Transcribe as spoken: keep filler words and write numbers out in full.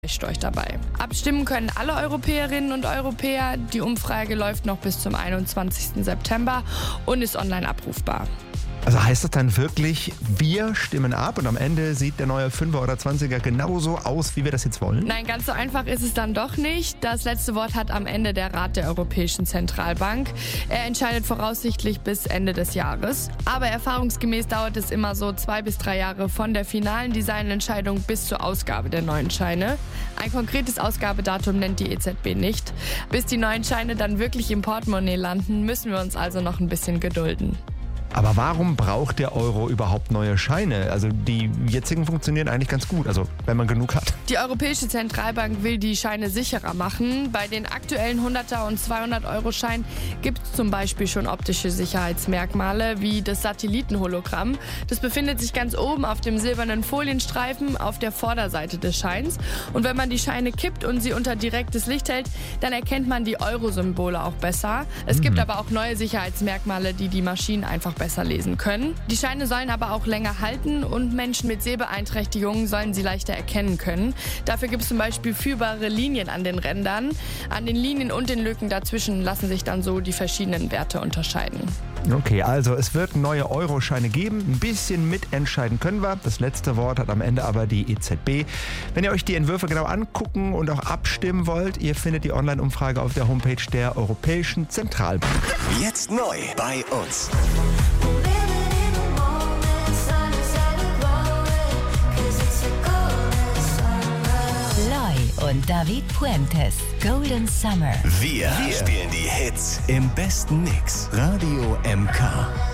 euch dabei. Abstimmen können alle Europäerinnen und Europäer. Die Umfrage läuft noch bis zum einundzwanzigsten September und ist online abrufbar. Also heißt das dann wirklich, wir stimmen ab und am Ende sieht der neue Fünfer oder Zwanziger genauso aus, wie wir das jetzt wollen? Nein, ganz so einfach ist es dann doch nicht. Das letzte Wort hat am Ende der Rat der Europäischen Zentralbank. Er entscheidet voraussichtlich bis Ende des Jahres. Aber erfahrungsgemäß dauert es immer so zwei bis drei Jahre von der finalen Designentscheidung bis zur Ausgabe der neuen Scheine. Ein konkretes Ausgabedatum nennt die E Z B nicht. Bis die neuen Scheine dann wirklich im Portemonnaie landen, müssen wir uns also noch ein bisschen gedulden. Aber warum braucht der Euro überhaupt neue Scheine? Also die jetzigen funktionieren eigentlich ganz gut, also wenn man genug hat. Die Europäische Zentralbank will die Scheine sicherer machen. Bei den aktuellen hunderter- und zweihundert-Euro-Scheinen gibt es zum Beispiel schon optische Sicherheitsmerkmale wie das Satellitenhologramm. Das befindet sich ganz oben auf dem silbernen Folienstreifen auf der Vorderseite des Scheins. Und wenn man die Scheine kippt und sie unter direktes Licht hält, dann erkennt man die Euro-Symbole auch besser. Es mhm. gibt aber auch neue Sicherheitsmerkmale, die die Maschinen einfach besser lesen können. Die Scheine sollen aber auch länger halten und Menschen mit Sehbeeinträchtigungen sollen sie leichter erkennen können. Dafür gibt es zum Beispiel führbare Linien an den Rändern. An den Linien und den Lücken dazwischen lassen sich dann so die verschiedenen Werte unterscheiden. Okay, also es wird neue Euroscheine geben. Ein bisschen mitentscheiden können wir. Das letzte Wort hat am Ende aber die E Z B. Wenn ihr euch die Entwürfe genau angucken und auch abstimmen wollt, ihr findet die Online-Umfrage auf der Homepage der Europäischen Zentralbank. Jetzt neu bei uns. Und David Puentes, Golden Summer. Wir, Wir spielen die Hits im besten Mix. Radio M K.